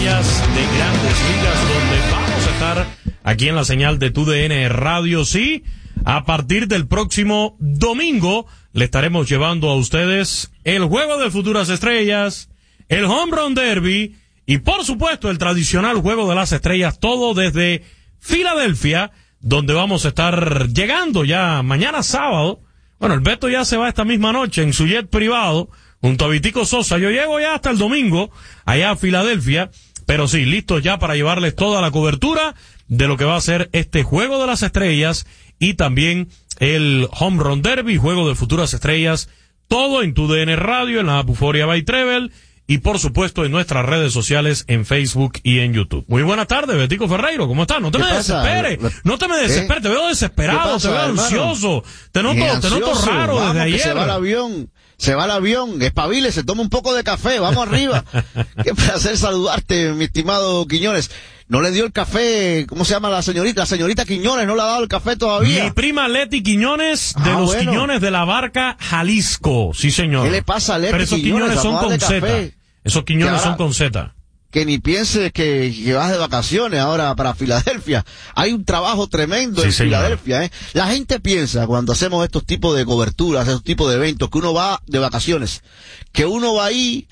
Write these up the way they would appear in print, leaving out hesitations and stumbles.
estrellas de Grandes Ligas, donde vamos a estar aquí en la señal de TUDN Radio. Sí, a partir del próximo domingo le estaremos llevando a ustedes el Juego de Futuras Estrellas, el Home Run Derby y por supuesto el tradicional Juego de las Estrellas, todo desde Filadelfia, donde vamos a estar llegando ya mañana sábado. Bueno, el Beto ya se va esta misma noche en su jet privado junto a Vitico Sosa. Yo llego ya hasta el domingo allá a Filadelfia, pero sí, listos ya para llevarles toda la cobertura de lo que va a ser este Juego de las Estrellas y también el Home Run Derby, Juego de Futuras Estrellas, todo en TUDN Radio, en la app Euphoria by Treble y por supuesto en nuestras redes sociales en Facebook y en YouTube. Muy buenas tardes, Betico Ferreiro, ¿cómo estás? No te me desesperes, no te me desesperes, te veo desesperado, te veo ansioso, te noto raro desde ayer. Se va el avión, espabile, se toma un poco de café, vamos arriba. Qué placer saludarte, mi estimado Quiñones. No le dio el café, ¿cómo se llama la señorita Quiñones? ¿No le ha dado el café todavía? Mi prima Leti Quiñones, de los bueno. Quiñones de la Barca, Jalisco. Sí, señor. ¿Qué le pasa a Leti? Pero esos Quiñones son con Z. Esos Quiñones son con Z. Que ni pienses que vas de vacaciones ahora para Filadelfia. Hay un trabajo tremendo en Filadelfia, ¿eh? La gente piensa cuando hacemos estos tipos de coberturas, estos tipos de eventos, que uno va de vacaciones, que uno va ahí,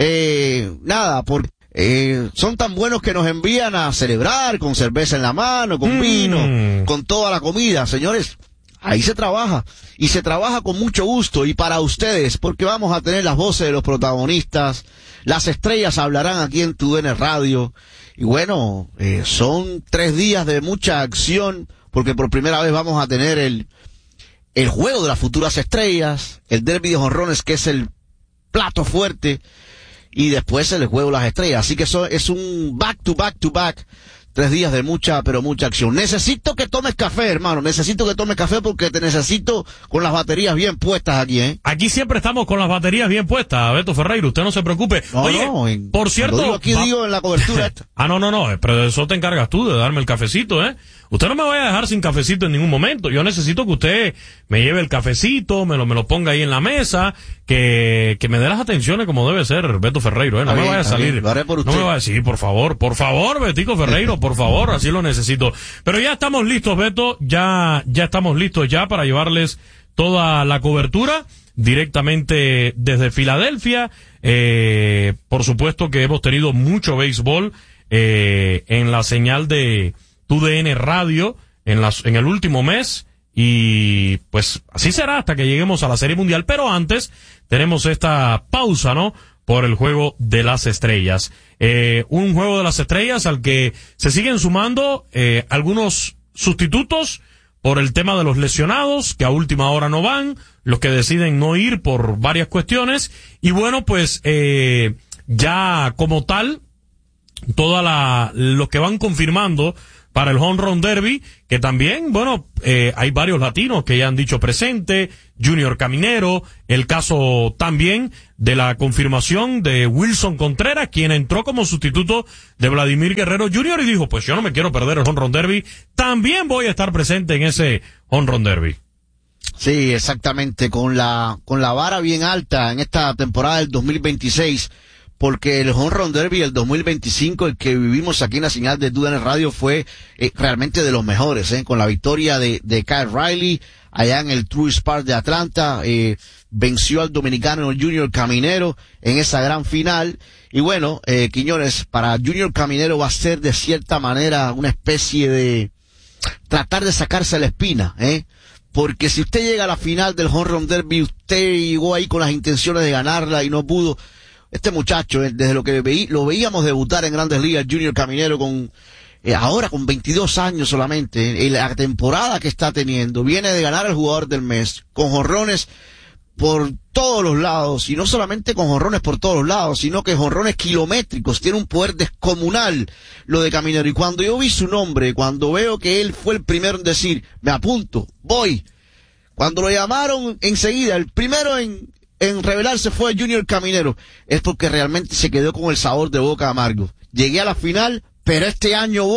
porque son tan buenos que nos envían a celebrar con cerveza en la mano, con vino, con toda la comida. Señores, ahí se trabaja, y se trabaja con mucho gusto, y para ustedes, porque vamos a tener las voces de los protagonistas, las estrellas hablarán aquí en TUDN Radio, y bueno, son 3 días de mucha acción, porque por primera vez vamos a tener el Juego de las Futuras Estrellas, el Derby de Jonrones, que es el plato fuerte, y después el Juego de las Estrellas. Así que eso es un back to back. 3 días de mucha, pero mucha acción. Necesito que tomes café, hermano. Necesito que tomes café porque te necesito con las baterías bien puestas aquí, ¿eh? Aquí siempre estamos con las baterías bien puestas, Beto Ferreiro. Usted no se preocupe. Oye, por cierto... Digo en la cobertura esta. No. Pero de eso te encargas tú, de darme el cafecito, ¿eh? Usted no me vaya a dejar sin cafecito en ningún momento. Yo necesito que usted me lleve el cafecito, me lo ponga ahí en la mesa, que me dé las atenciones como debe ser, Beto Ferreiro, ¿eh? No me vaya a salir. Lo haré por usted. No me vaya a decir, por favor, Betico Ferreiro, por favor, así lo necesito. Pero ya estamos listos, Beto, ya estamos listos ya para llevarles toda la cobertura directamente desde Filadelfia. Por supuesto que hemos tenido mucho béisbol en la señal de TUDN Radio en el último mes, y pues así será hasta que lleguemos a la Serie Mundial, pero antes tenemos esta pausa, ¿no? Por el Juego de las Estrellas. Un Juego de las Estrellas al que se siguen sumando algunos sustitutos por el tema de los lesionados, que a última hora no van, los que deciden no ir por varias cuestiones, y bueno, pues ya como tal, los que van confirmando para el Home Run Derby, que también, bueno, hay varios latinos que ya han dicho presente, Junior Caminero, el caso también de la confirmación de Wilson Contreras, quien entró como sustituto de Vladimir Guerrero Jr. y dijo, pues yo no me quiero perder el Home Run Derby, también voy a estar presente en ese Home Run Derby. Sí, exactamente, con la vara bien alta en esta temporada del 2026, porque el Home Run Derby del 2025, el que vivimos aquí en la señal de TUDN Radio, fue realmente de los mejores, con la victoria de Kyle Riley allá en el Truist Park de Atlanta, venció al dominicano Junior Caminero en esa gran final, y bueno, Quiñones, para Junior Caminero va a ser de cierta manera una especie de tratar de sacarse la espina, porque si usted llega a la final del Home Run Derby, usted llegó ahí con las intenciones de ganarla y no pudo. Este muchacho, desde lo que lo veíamos debutar en Grandes Ligas, Junior Caminero, ahora con 22 años solamente, la temporada que está teniendo, viene de ganar el jugador del mes, con jonrones por todos los lados, y no solamente con jonrones por todos los lados, sino que jonrones kilométricos, tiene un poder descomunal lo de Caminero, y cuando yo vi su nombre, cuando veo que él fue el primero en decir, me apunto, voy, cuando lo llamaron enseguida, el primero en revelarse fue Junior Caminero, es porque realmente se quedó con el sabor de boca amargo. Llegué a la final, pero este año voy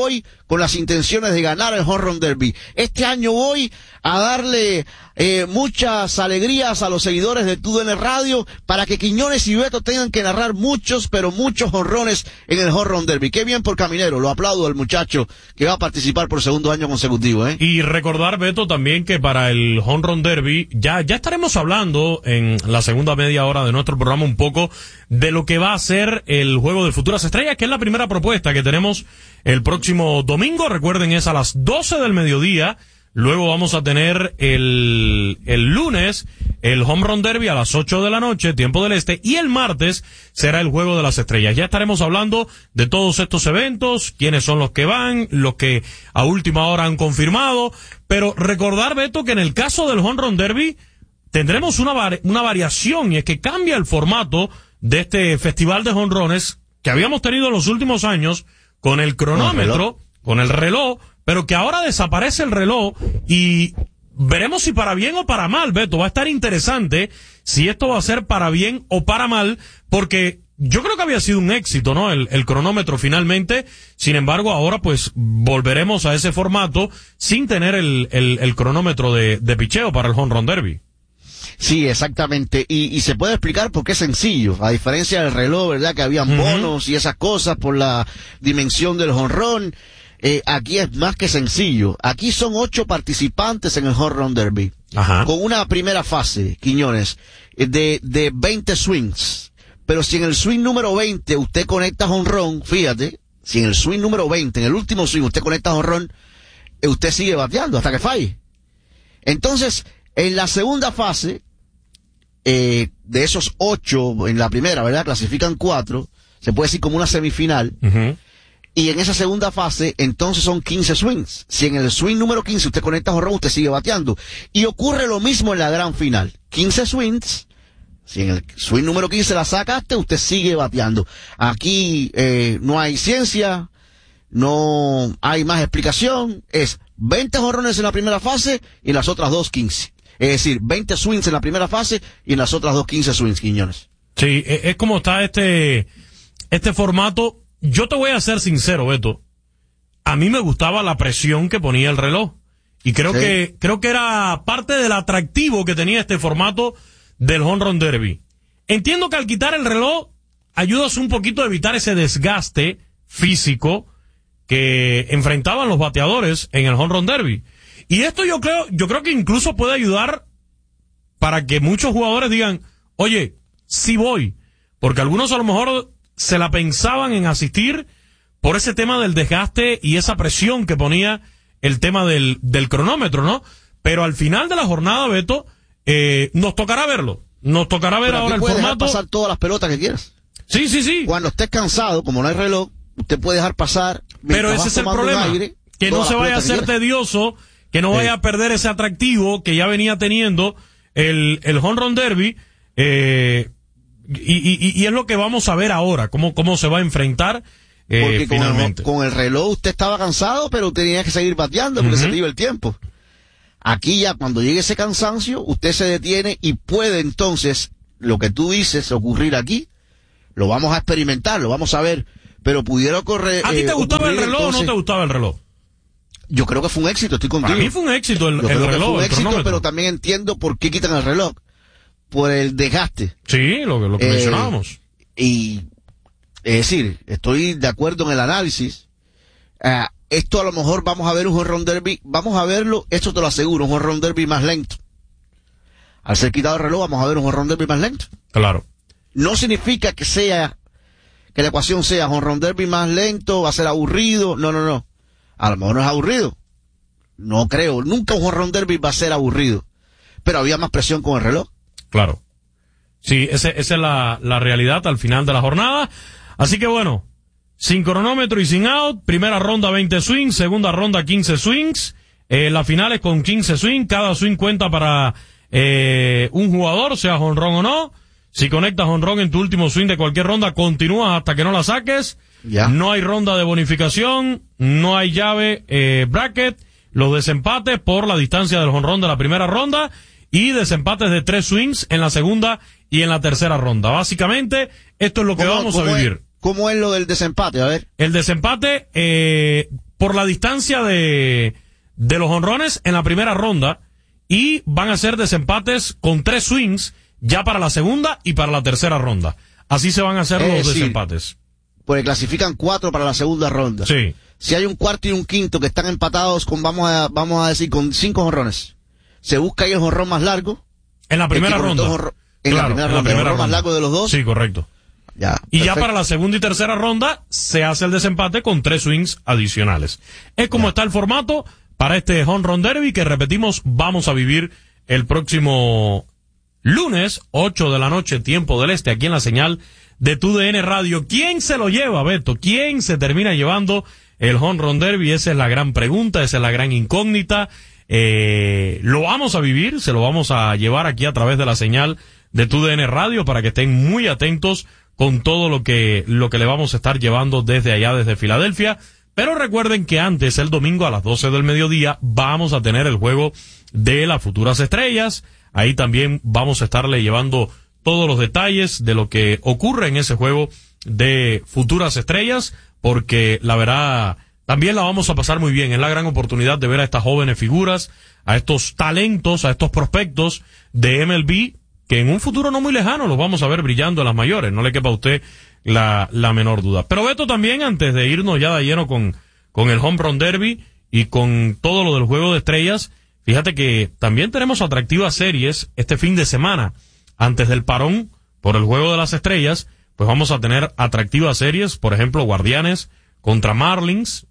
con las intenciones de ganar el Home Run Derby. Este año voy a darle muchas alegrías a los seguidores de TUDN Radio para que Quiñones y Beto tengan que narrar muchos, pero muchos jonrones en el Home Run Derby. Qué bien por Caminero, lo aplaudo al muchacho que va a participar por segundo año consecutivo, ¿eh? Y recordar, Beto, también que para el Home Run Derby ya estaremos hablando en la segunda media hora de nuestro programa un poco de lo que va a ser el Juego de Futuras Estrellas, que es la primera propuesta que tenemos el próximo domingo. Recuerden, es a las 12 del mediodía. Luego vamos a tener el lunes el Home Run Derby a las 8 de la noche, tiempo del este, y el martes será el Juego de las Estrellas. Ya estaremos hablando de todos estos eventos, quiénes son los que van, los que a última hora han confirmado, pero recordar, Beto, que en el caso del Home Run Derby tendremos una variación, y es que cambia el formato de este festival de jonrones que habíamos tenido en los últimos años con el cronómetro, con el reloj, pero que ahora desaparece el reloj y veremos si para bien o para mal, Beto. Va a estar interesante si esto va a ser para bien o para mal, porque yo creo que había sido un éxito, ¿no? El cronómetro finalmente. Sin embargo, ahora pues volveremos a ese formato sin tener el cronómetro de picheo para el Home Run Derby. Sí, exactamente. Y se puede explicar por qué es sencillo. A diferencia del reloj, ¿verdad? Que habían bonos y esas cosas por la dimensión del jonrón. Aquí es más que sencillo. Aquí son 8 participantes en el Home Run Derby. Ajá. Con una primera fase, Quiñones, de 20 swings. Pero si en el swing número 20 usted conecta jonrón, fíjate, si en el swing número 20, en el último swing usted conecta jonrón, usted sigue bateando hasta que falle. Entonces, en la segunda fase, de esos 8 en la primera, ¿verdad? Clasifican 4, se puede decir como una semifinal. Y en esa segunda fase, entonces son 15 swings. Si en el swing número 15 usted conecta jonrón, usted sigue bateando. Y ocurre lo mismo en la gran final. 15 swings. Si en el swing número 15 la sacaste, usted sigue bateando. Aquí no hay ciencia, no hay más explicación. Es 20 jonrones en la primera fase y en las otras 2, 15. Es decir, 20 swings en la primera fase y en las otras 2, 15 swings, Quiñones. Sí, es como está este formato. Yo te voy a ser sincero, Beto. A mí me gustaba la presión que ponía el reloj. Y creo que era parte del atractivo que tenía este formato del Home Run Derby. Entiendo que al quitar el reloj ayudas un poquito a evitar ese desgaste físico que enfrentaban los bateadores en el Home Run Derby. Y esto yo creo que incluso puede ayudar para que muchos jugadores digan, oye, sí voy. Porque algunos a lo mejor se la pensaban en asistir por ese tema del desgaste y esa presión que ponía el tema del cronómetro, ¿no? Pero al final de la jornada, Beto, nos tocará verlo. Nos tocará ver ahora el formato. Dejar pasar todas las pelotas que quieras. Sí. Cuando estés cansado, como no hay reloj, usted puede dejar pasar. Pero ese es el problema. Que no se vaya a hacer tedioso, que no vaya a perder ese atractivo que ya venía teniendo el Home Run Derby. Y es lo que vamos a ver ahora, cómo se va a enfrentar porque finalmente. Con el reloj usted estaba cansado, pero tenía que seguir bateando porque se le iba el tiempo. Aquí ya cuando llegue ese cansancio, usted se detiene y puede entonces, lo que tú dices, ocurrir aquí. Lo vamos a experimentar, lo vamos a ver, pero pudiera ocurrir. ¿A ti te gustaba el reloj o no te gustaba el reloj? Yo creo que fue un éxito, estoy contigo. Para mí fue un éxito el reloj. Fue un éxito, cronómetro. pero también entiendo por qué quitan el reloj. Por el desgaste. Sí, lo que mencionábamos. Y, es decir, estoy de acuerdo en el análisis. Esto a lo mejor vamos a ver un Home Run Derby, vamos a verlo, esto te lo aseguro, un Home Run Derby más lento. Al ser quitado el reloj, vamos a ver un Home Run Derby más lento. Claro. No significa que la ecuación sea Home Run Derby más lento, va a ser aburrido, no. A lo mejor no es aburrido. No creo, nunca un Home Run Derby va a ser aburrido. Pero había más presión con el reloj. Claro. Sí, esa es la realidad al final de la jornada. Así que bueno, sin cronómetro y sin out, primera ronda 20 swings, segunda ronda 15 swings, las finales con 15 swings, cada swing cuenta para un jugador, sea jonrón o no. Si conectas jonrón en tu último swing de cualquier ronda, continúas hasta que no la saques. Ya. No hay ronda de bonificación, no hay llave bracket, los desempates por la distancia del jonrón de la primera ronda y desempates de 3 swings en la segunda y en la tercera ronda. Básicamente, esto es lo que vamos a vivir. ¿Cómo es lo del desempate? A ver. El desempate, por la distancia de los jonrones en la primera ronda, y van a ser desempates con 3 swings ya para la segunda y para la tercera ronda. Así se van a hacer los desempates. Porque clasifican 4 para la segunda ronda. Sí. Si hay un cuarto y un quinto que están empatados con, vamos a decir, con 5 jonrones, se busca ahí el jonrón más largo. En la primera ronda. En la primera ronda. El jonrón más largo de los dos. Sí, correcto. Ya, y perfecto. ya para la segunda y tercera ronda se hace el desempate con 3 swings adicionales. Es como está el formato para este Home Run Derby, que repetimos, vamos a vivir el próximo lunes, 8 de la noche, tiempo del este, aquí en la señal de TUDN Radio. ¿Quién se lo lleva, Beto? ¿Quién se termina llevando el Home Run Derby? Esa es la gran pregunta, esa es la gran incógnita. Lo vamos a vivir, se lo vamos a llevar aquí a través de la señal de TUDN Radio para que estén muy atentos con todo lo que le vamos a estar llevando desde allá, desde Filadelfia. Pero recuerden que antes, el domingo a las 12 del mediodía, vamos a tener el juego de las futuras estrellas. Ahí también vamos a estarle llevando todos los detalles de lo que ocurre en ese juego de futuras estrellas, porque la verdad, también la vamos a pasar muy bien. Es la gran oportunidad de ver a estas jóvenes figuras, a estos talentos, a estos prospectos de MLB, que en un futuro no muy lejano los vamos a ver brillando en las mayores, no le quepa a usted la menor duda. Pero Beto, también, antes de irnos ya de lleno con el Home Run Derby y con todo lo del juego de estrellas, fíjate que también tenemos atractivas series este fin de semana. Antes del parón por el juego de las estrellas, pues vamos a tener atractivas series, por ejemplo, Guardianes contra Marlins,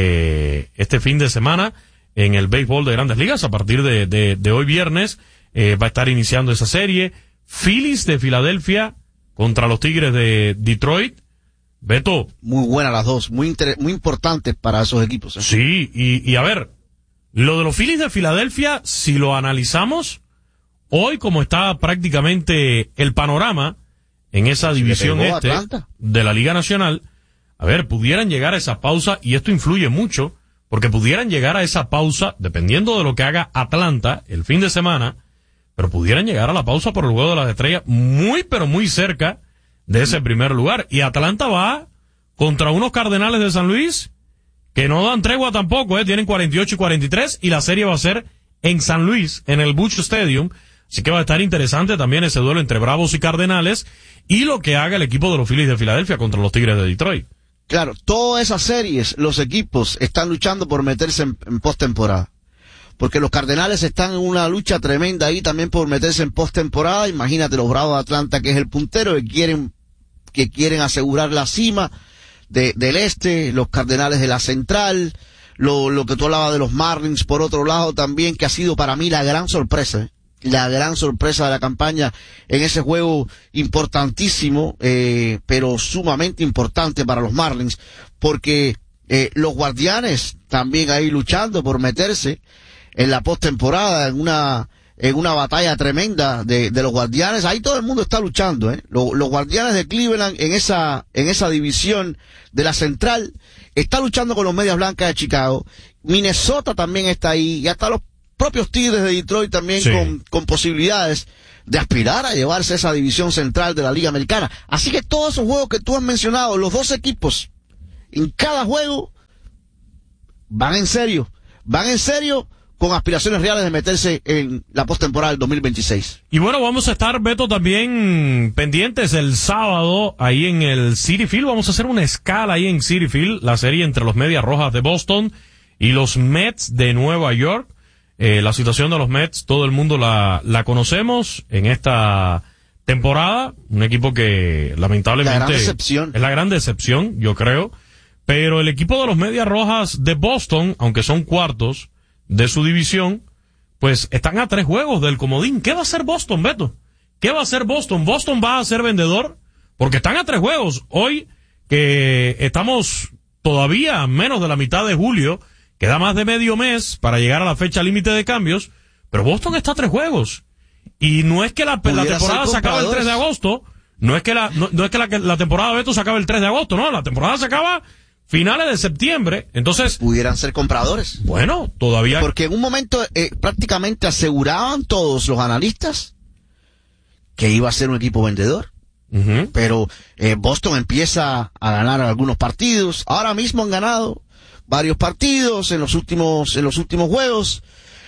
este fin de semana en el béisbol de Grandes Ligas. A partir de hoy viernes va a estar iniciando esa serie. Phillies de Filadelfia contra los Tigres de Detroit. Beto. Muy buenas las dos, muy importantes para esos equipos. Sí, y a ver, lo de los Phillies de Filadelfia, si lo analizamos, hoy como está prácticamente el panorama en esa división de la Liga Nacional, a ver, pudieran llegar a esa pausa, y esto influye mucho, porque pudieran llegar a esa pausa, dependiendo de lo que haga Atlanta el fin de semana, pero pudieran llegar a la pausa por el juego de las estrellas muy, pero muy cerca de ese primer lugar. Y Atlanta va contra unos Cardenales de San Luis que no dan tregua tampoco, tienen 48 y 43, y la serie va a ser en San Luis, en el Busch Stadium. Así que va a estar interesante también ese duelo entre Bravos y Cardenales, y lo que haga el equipo de los Phillies de Filadelfia contra los Tigres de Detroit. Claro, todas esas series, los equipos están luchando por meterse en postemporada. Porque los Cardenales están en una lucha tremenda ahí también por meterse en postemporada. Imagínate los Bravos de Atlanta, que es el puntero, que quieren asegurar la cima del este, los Cardenales de la central, lo que tú hablabas de los Marlins por otro lado también, que ha sido para mí la gran sorpresa, la gran sorpresa de la campaña en ese juego importantísimo, pero sumamente importante para los Marlins, porque los Guardianes también ahí luchando por meterse en la postemporada, en una batalla tremenda de los Guardianes. Ahí todo el mundo está luchando, los Guardianes de Cleveland en esa división de la central está luchando con los Medias Blancas de Chicago. Minnesota también está ahí, y hasta los propios Tigres de Detroit también, sí, con posibilidades de aspirar a llevarse esa división central de la Liga Americana. Así que todos esos juegos que tú has mencionado, los dos equipos en cada juego van en serio con aspiraciones reales de meterse en la postemporada del 2026. Y bueno, vamos a estar, Beto, también pendientes el sábado ahí en el Citi Field. Vamos a hacer una escala ahí en Citi Field, la serie entre los Medias Rojas de Boston y los Mets de Nueva York. La situación de los Mets, todo el mundo la conocemos en esta temporada. Un equipo que lamentablemente es la gran decepción, yo creo. Pero el equipo de los Medias Rojas de Boston, aunque son cuartos de su división, pues están a 3 juegos del comodín. ¿Qué va a hacer Boston, Beto? ¿Qué va a hacer Boston? ¿Boston va a ser vendedor? Porque están a 3 juegos. Hoy, que estamos todavía a menos de la mitad de julio, queda más de medio mes para llegar a la fecha límite de cambios, pero Boston está a 3 juegos. Y no es que la temporada se acaba el 3 de agosto, no es que la temporada, Beto, se acaba el 3 de agosto, no, la temporada se acaba finales de septiembre. Entonces pudieran ser compradores. Bueno, todavía, porque en un momento prácticamente aseguraban todos los analistas que iba a ser un equipo vendedor. Pero Boston empieza a ganar algunos partidos. Ahora mismo han ganado varios partidos en los últimos juegos,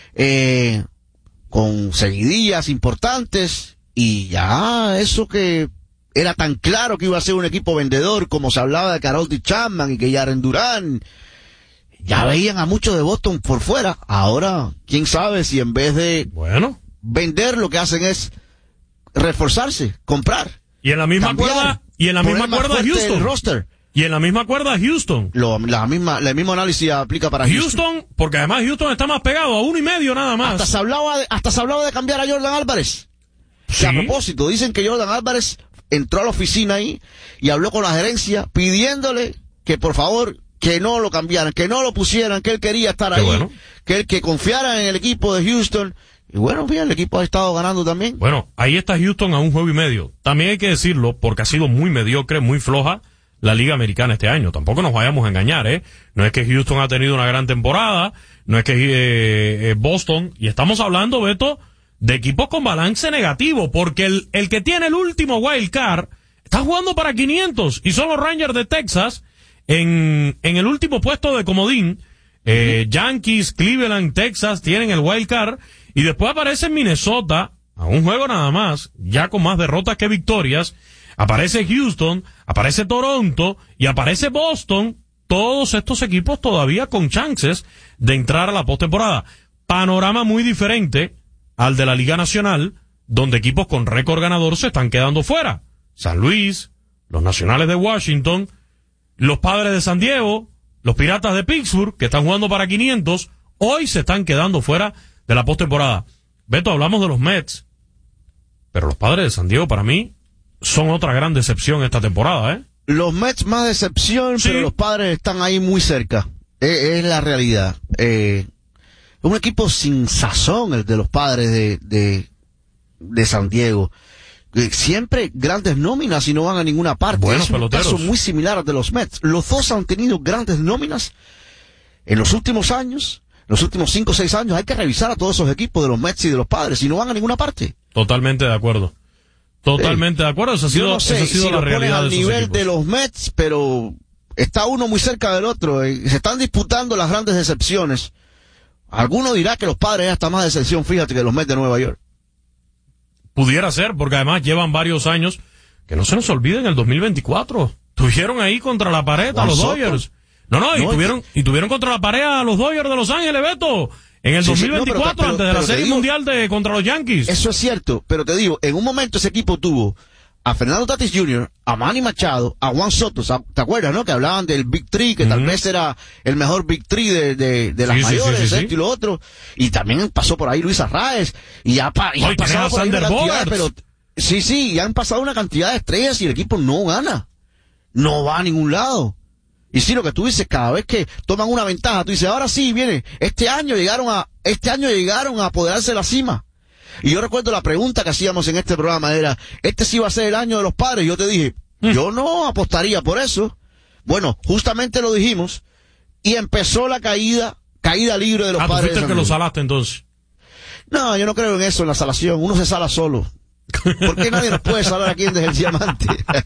con seguidillas importantes, y ya eso que era tan claro que iba a ser un equipo vendedor, como se hablaba de Haroldie Chapman y que Jaren Duran, ya veían a muchos de Boston por fuera. Ahora, quién sabe si en vez de vender, lo que hacen es reforzarse, comprar. Y en la misma cuerda, Houston. Roster. Y en la misma cuerda Houston. El mismo análisis aplica para Houston. Porque además Houston está más pegado a 1.5 nada más. Hasta se hablaba de cambiar a Jordan Álvarez. Sí. Que a propósito, dicen que Jordan Álvarez entró a la oficina ahí y habló con la gerencia pidiéndole que por favor que no lo cambiaran, que no lo pusieran, que él quería estar ahí, que confiaran en el equipo de Houston. Y bueno, bien, el equipo ha estado ganando también. Bueno, ahí está Houston a 1.5 juegos. También hay que decirlo, porque ha sido muy mediocre, muy floja la Liga Americana este año. Tampoco nos vayamos a engañar, ¿eh? No es que Houston ha tenido una gran temporada, no es que Boston, y estamos hablando, Beto, de equipos con balance negativo, porque el que tiene el último wild card está jugando para 500, y son los Rangers de Texas en el último puesto de comodín. Yankees, Cleveland, Texas tienen el wild card, y después aparece Minnesota a 1 juego nada más, ya con más derrotas que victorias. Aparece Houston, aparece Toronto y aparece Boston. Todos estos equipos todavía con chances de entrar a la postemporada. Panorama muy diferente al de la Liga Nacional, donde equipos con récord ganador se están quedando fuera. San Luis, los Nacionales de Washington, los Padres de San Diego, los Piratas de Pittsburgh, que están jugando para 500, hoy se están quedando fuera de la postemporada. Beto, hablamos de los Mets, pero los Padres de San Diego para mí son otra gran decepción esta temporada, ¿eh? Los Mets más decepción, sí, pero los Padres están ahí muy cerca. Es la realidad. Un equipo sin sazón el de los Padres de San Diego. Siempre grandes nóminas y no van a ninguna parte. Buenos es un peloteros. caso muy similar al de los Mets. Los dos han tenido grandes nóminas en los últimos años, los últimos 5 o 6 años. Hay que revisar a todos esos equipos de los Mets y de los Padres y no van a ninguna parte. Totalmente de acuerdo. Totalmente de acuerdo. Esa ha sido, yo no sé esa ha sido si la lo realidad pones al de esos nivel equipos. de los Mets, pero está uno muy cerca del otro. Se están disputando las grandes decepciones. Alguno dirá que los Padres es hasta más decepción, fíjate, que los Mets de Nueva York. Pudiera ser, porque además llevan varios años, que no se nos olviden, el 2024. Tuvieron ahí contra la pared a los Dodgers. Y tuvieron contra la pared a los Dodgers de Los Ángeles, Beto. En el 2024, antes de la Serie Mundial contra los Yankees. Eso es cierto, pero te digo, en un momento ese equipo tuvo a Fernando Tatis Jr., a Manny Machado, a Juan Soto, ¿te acuerdas, no? Que hablaban del Big Three, que tal vez era el mejor Big Three de las mayores, esto y lo otro. Y también pasó por ahí Luis Arraez, y han pasado por ahí una cantidad, pero sí, ya han pasado una cantidad de estrellas y el equipo no gana. No va a ningún lado. Y sí, lo que tú dices, cada vez que toman una ventaja, tú dices, ahora sí, viene, este año llegaron a apoderarse de la cima. Y yo recuerdo la pregunta que hacíamos en este programa era, ¿este sí va a ser el año de los Padres? Y yo te dije, yo no apostaría por eso. Bueno, justamente lo dijimos, y empezó la caída libre de los Padres. ¿Tú fuiste el que lo salaste entonces? No, yo no creo en eso, en la salación. Uno se sala solo. ¿Por qué nadie nos puede salar aquí desde el diamante?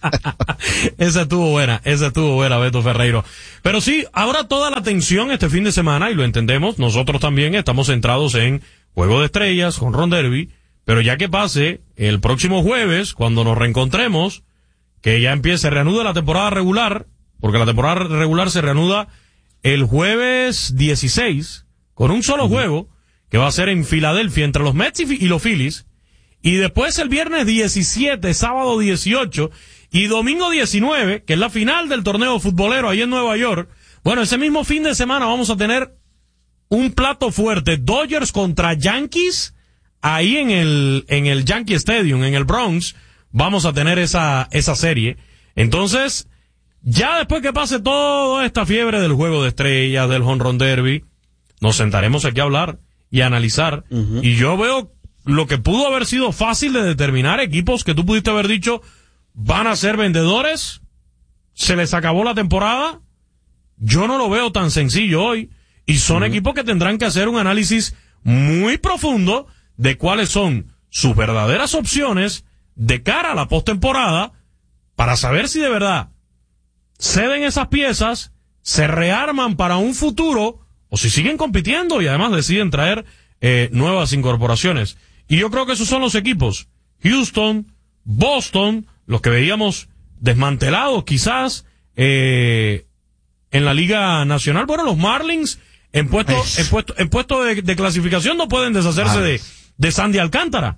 Esa estuvo buena, Beto Ferreiro. Pero sí, ahora toda la atención este fin de semana, y lo entendemos, nosotros también estamos centrados en Juego de Estrellas, Home Derby, pero ya que pase el próximo jueves, cuando nos reencontremos, que ya se reanuda la temporada regular, porque la temporada regular se reanuda el jueves 16, con un solo juego, que va a ser en Filadelfia, entre los Mets y los Phillies. Y después el viernes 17, sábado 18 y domingo 19, que es la final del torneo futbolero ahí en Nueva York. Bueno, ese mismo fin de semana vamos a tener un plato fuerte. Dodgers contra Yankees, ahí en el Yankee Stadium, en el Bronx. Vamos a tener esa serie. Entonces, ya después que pase toda esta fiebre del Juego de Estrellas, del Home Run Derby, nos sentaremos aquí a hablar y a analizar. Y yo veo lo que pudo haber sido fácil de determinar, equipos que tú pudiste haber dicho van a ser vendedores, se les acabó la temporada. Yo no lo veo tan sencillo hoy, y son equipos que tendrán que hacer un análisis muy profundo de cuáles son sus verdaderas opciones de cara a la postemporada, para saber si de verdad ceden esas piezas, se rearman para un futuro o si siguen compitiendo y además deciden traer nuevas incorporaciones. Y yo creo que esos son los equipos. Houston, Boston, los que veíamos desmantelados quizás en la Liga Nacional. Bueno, los Marlins en puesto de clasificación no pueden deshacerse de Sandy Alcántara.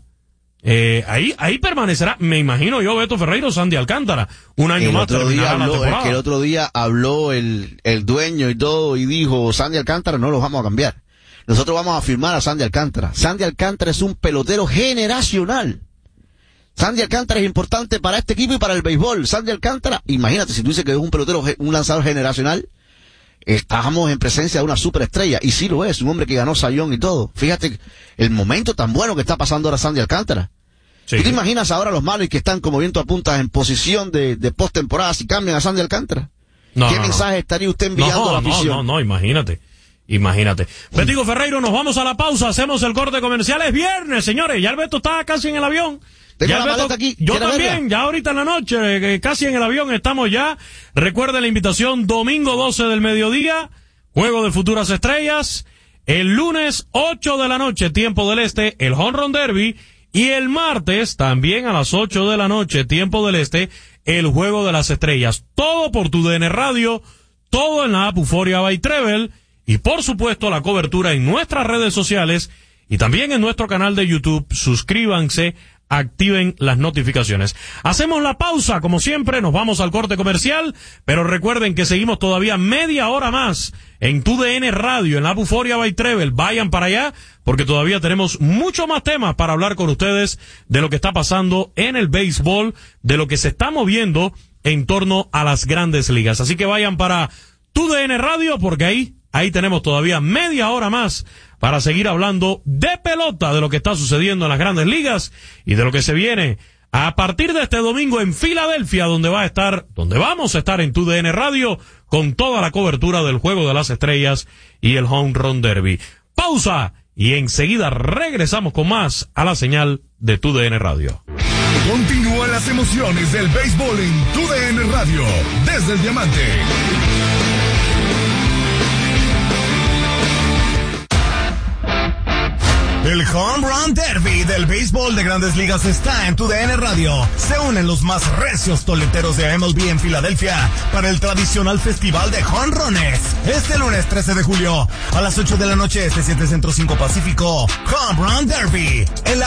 Ahí permanecerá, me imagino yo, Beto Ferreiro, Sandy Alcántara, un año más terminará la temporada. Que el otro día habló el dueño y todo y dijo, Sandy Alcántara no los vamos a cambiar. Nosotros vamos a firmar a Sandy Alcántara. Sandy Alcántara es un pelotero generacional. Sandy Alcántara es importante para este equipo y para el béisbol. Sandy Alcántara, imagínate, si tú dices que es un pelotero, un lanzador generacional, estamos en presencia de una superestrella, y sí lo es, un hombre que ganó Cy Young y todo. Fíjate el momento tan bueno que está pasando ahora Sandy Alcántara. Sí. ¿Tú te imaginas ahora los Marlins que están como viento a punta en posición de postemporada si cambian a Sandy Alcántara? ¿Qué mensaje estaría usted enviando a la afición? No, imagínate. Betico Ferreiro, nos vamos a la pausa, hacemos el corte comercial, es viernes, señores, ya el Beto está casi en el avión. Ya la Beto, aquí. Yo también, verla? Ya ahorita en la noche, casi en el avión estamos ya. Recuerden la invitación, domingo 12 del mediodía, Juego de Futuras Estrellas. El lunes 8 de la noche, tiempo del este, el Home Run Derby. Y el martes, también a las 8 de la noche, tiempo del este, el Juego de las Estrellas. Todo por TUDN Radio, todo en la app Euforia by Treble. Y por supuesto la cobertura en nuestras redes sociales y también en nuestro canal de YouTube. Suscríbanse, activen las notificaciones. Hacemos la pausa, como siempre, nos vamos al corte comercial, pero recuerden que seguimos todavía media hora más en TUDN Radio, en la Euforia by Treble. Vayan para allá, porque todavía tenemos mucho más temas para hablar con ustedes de lo que está pasando en el béisbol, de lo que se está moviendo en torno a las grandes ligas. Así que vayan para TUDN Radio, porque ahí tenemos todavía media hora más para seguir hablando de pelota, de lo que está sucediendo en las grandes ligas y de lo que se viene a partir de este domingo en Filadelfia, donde vamos a estar en TUDN Radio con toda la cobertura del Juego de las Estrellas y el Home Run Derby. Pausa y enseguida regresamos con más a la señal de TUDN Radio. Continúan las emociones del béisbol en TUDN Radio desde el Diamante. El Home Run Derby del béisbol de Grandes Ligas está en TUDN Radio. Se unen los más recios toleteros de MLB en Filadelfia para el tradicional festival de jonrones. Este lunes 13 de julio a las 8 de la noche, 7 Centro 5 Pacífico. Home Run Derby en la